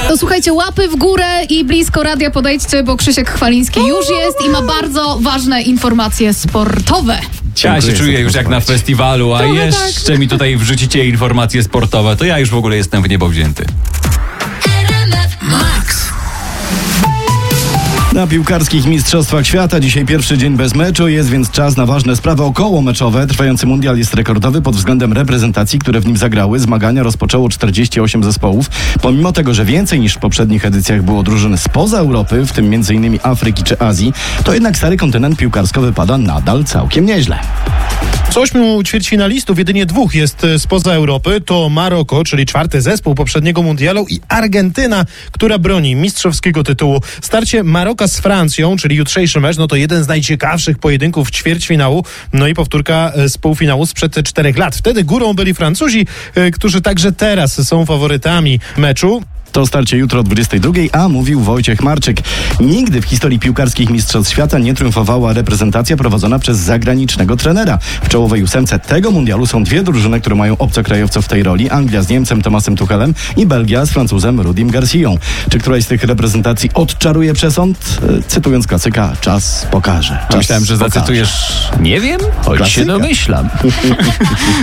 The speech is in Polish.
To słuchajcie, łapy w górę i blisko radia podejdźcie, bo Krzysiek Chwaliński już jest i ma bardzo ważne informacje sportowe. Ja się czuję już jak na festiwalu, a Trochę jeszcze mi tutaj wrzucicie informacje sportowe, to ja już w ogóle jestem w niebo wzięty. Na piłkarskich mistrzostwach świata dzisiaj pierwszy dzień bez meczu, jest więc czas na ważne sprawy okołomeczowe. Trwający mundial jest rekordowy pod względem reprezentacji, które w nim zagrały. Zmagania rozpoczęło 48 zespołów. Pomimo tego, że więcej niż w poprzednich edycjach było drużyn spoza Europy, w tym m.in. Afryki czy Azji, to jednak stary kontynent piłkarsko wypada nadal całkiem nieźle. Z 8 ćwierćfinalistów jedynie 2 jest spoza Europy. To Maroko, czyli 4. zespół poprzedniego mundialu, i Argentyna, która broni mistrzowskiego tytułu. Starcie Maroka z Francją, czyli jutrzejszy mecz, no to jeden z najciekawszych pojedynków ćwierćfinału. No i powtórka z półfinału sprzed 4 lat. Wtedy górą byli Francuzi, którzy także teraz są faworytami meczu. To starcie jutro o 22, a mówił Wojciech Marczyk. Nigdy w historii piłkarskich mistrzostw świata nie triumfowała reprezentacja prowadzona przez zagranicznego trenera. W czołowej 8 tego mundialu są 2 drużyny, które mają obcokrajowców w tej roli. Anglia z Niemcem Thomasem Tuchelem i Belgia z Francuzem Rudim Garcją. Czy któraś z tych reprezentacji odczaruje przesąd? Cytując klasyka, czas pokaże. Myślałem, że zacytujesz nie wiem, choć się domyślam.